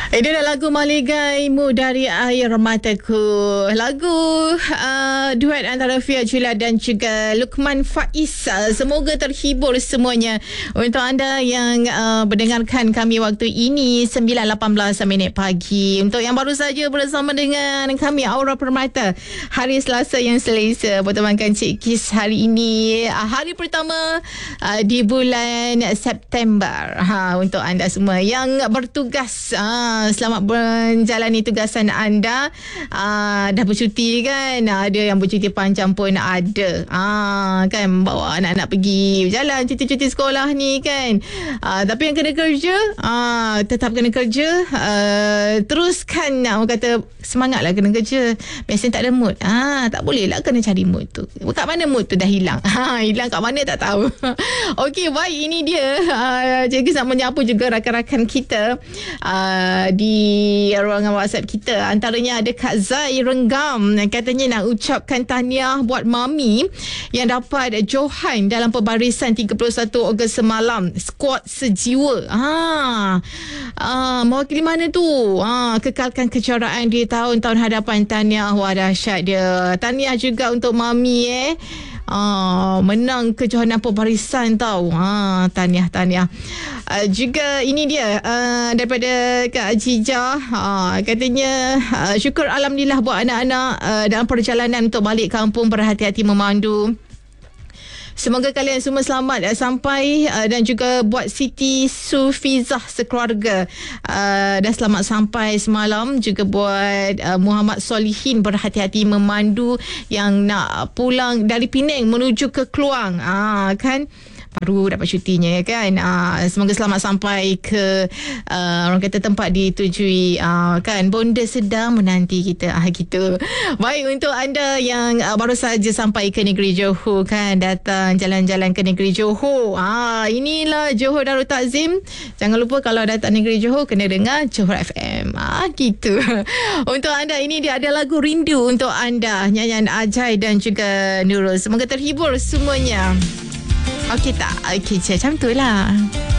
Ini adalah lagu Maligaimu dari Air Mataku. Lagu duet antara Fia Jula dan juga Luqman Faiz. Semoga terhibur semuanya. Untuk anda yang mendengarkan kami waktu ini 9.18 minit pagi. Untuk yang baru saja bersama dengan kami Aura Permata, hari Selasa yang selesa bertemankan Cik Kis hari ini, hari pertama di bulan September. Untuk anda semua yang bertugas, selamat menjalani tugasan anda. Dah bercuti kan, ada yang bercuti panjang pun ada, kan, bawa anak-anak pergi berjalan cuti-cuti sekolah ni kan. Tapi yang kena kerja, tetap kena kerja, teruskan, orang kata semangatlah kena kerja. Biasanya tak ada mood, tak boleh lah, kena cari mood tu. Kat mana mood tu dah hilang, hilang kat mana tak tahu. Okey, baik, ini dia Cikgu nak menyapa juga rakan-rakan kita di ruangan WhatsApp kita. Antaranya ada Kak Zai Renggam, katanya nak ucapkan tahniah buat mami yang dapat johan dalam pembarisan 31 Ogos semalam, skuad sejiwa. Mewakili mana tu? Kekalkan kejuaraan di tahun-tahun hadapan. Tahniah, wah dahsyat dia. Tahniah juga untuk mami menang kejohanan pembarisan tau. Tahniah. Juga ini dia daripada Kak Jijah, katanya syukur alhamdulillah buat anak-anak dalam perjalanan untuk balik kampung, berhati-hati memandu. Semoga kalian semua selamat sampai, dan juga buat Siti Sufizah sekeluarga dah selamat sampai semalam. Juga buat Muhammad Solihin, berhati-hati memandu yang nak pulang dari Penang menuju ke Keluang, kan baru dapat cutinya kan. Semoga selamat sampai ke orang kata tempat ditujui, kan. Bonda sedang menanti kita, gitu. Baik, untuk anda yang baru saja sampai ke negeri Johor kan, datang jalan-jalan ke negeri Johor, inilah Johor Darul Takzim. Jangan lupa kalau datang negeri Johor kena dengar Johor FM, gitu. Untuk anda, ini dia ada lagu Rindu untuk anda, nyanyian Ajai dan juga Nurul. Semoga terhibur semuanya. Okey tak? Okey, macam tu lah.